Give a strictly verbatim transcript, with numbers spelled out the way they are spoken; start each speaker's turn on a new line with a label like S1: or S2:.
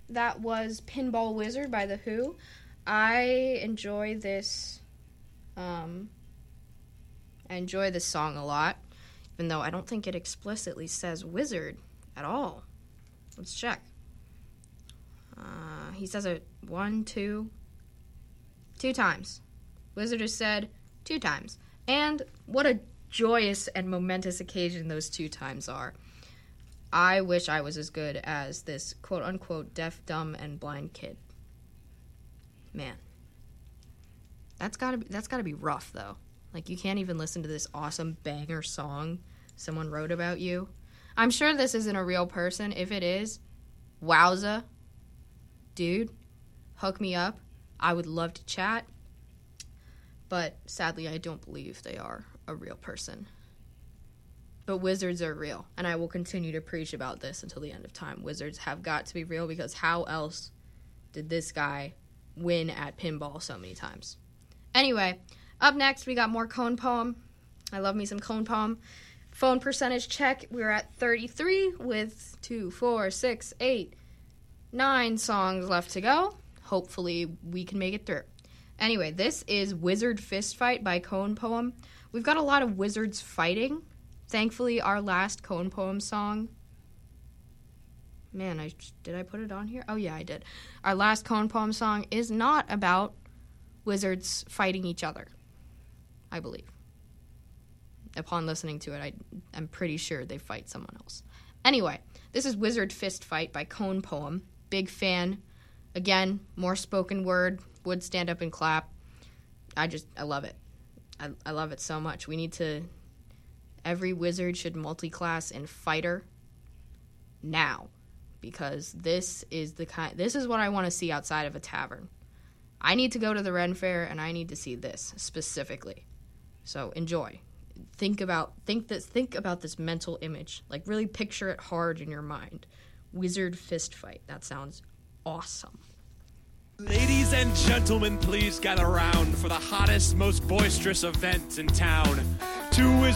S1: that was Pinball Wizard by The Who. I enjoy this, um, I enjoy this song a lot, even though I don't think it explicitly says wizard at all. Let's check. Uh, he says it one, two, two times. Wizard is said two times. And what a joyous and momentous occasion those two times are. I wish I was as good as this quote-unquote deaf, dumb, and blind kid. Man. That's gotta be, that's gotta be rough, though. Like, you can't even listen to this awesome banger song someone wrote about you. I'm sure this isn't a real person. If it is, wowza. Dude, hook me up. I would love to chat. But sadly, I don't believe they are a real person. But wizards are real, and I will continue to preach about this until the end of time. Wizards have got to be real, because how else did this guy win at pinball so many times? Anyway, up next, we got more Cone Poem. I love me some Cone Poem. Phone percentage check. We're at thirty-three with two, four, six, eight, nine songs left to go. Hopefully, we can make it through. Anyway, this is Wizard Fist Fight by Cone Poem. We've got a lot of wizards fighting. Thankfully, our last Cone Poem song... Man, I did I put it on here? Oh, yeah, I did. Our last Cone Poem song is not about wizards fighting each other, I believe. Upon listening to it, I, I'm pretty sure they fight someone else. Anyway, this is Wizard Fist Fight by Cone Poem. Big fan. Again, more spoken word. Would stand up and clap. I just, I love it. I, I love it so much. We need to... Every wizard should multi-class in fighter now, because this is the kind. This is what I want to see outside of a tavern. I need to go to the Ren Fair, and I need to see this specifically. So enjoy. Think about think this. Think about this mental image. Like, really picture it hard in your mind. Wizard fist fight. That sounds awesome.
S2: Ladies and gentlemen, please gather around for the hottest, most boisterous event in town. Two